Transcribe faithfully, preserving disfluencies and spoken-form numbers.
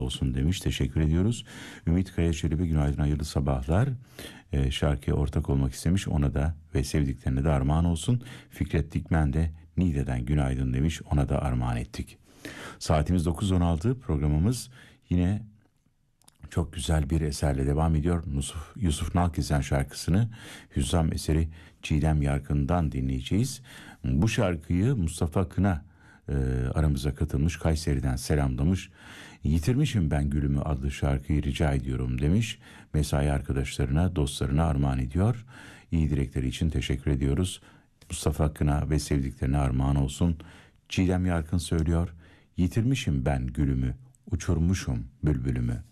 olsun demiş. Teşekkür ediyoruz. Ümit Kaya Çelebi günaydın, hayırlı sabahlar. Ee, şarkıya ortak olmak istemiş. Ona da ve sevdiklerine de armağan olsun. Fikret Dikmen de Niğde'den günaydın demiş. Ona da armağan ettik. Saatimiz dokuz on altı, programımız yine çok güzel bir eserle devam ediyor. Yusuf, Yusuf Nalkesen şarkısını Hüzzam eseri Çiğdem Yarkın'dan dinleyeceğiz. Bu şarkıyı Mustafa Kına e, aramıza katılmış, Kayseri'den selamlamış. Yitirmişim ben gülümü adlı şarkıyı rica ediyorum demiş. Mesai arkadaşlarına, dostlarına armağan ediyor. İyi dilekleri için teşekkür ediyoruz. Mustafa Kına ve sevdiklerine armağan olsun. Çiğdem Yarkın söylüyor. Yitirmişim ben gülümü, uçurmuşum bülbülümü.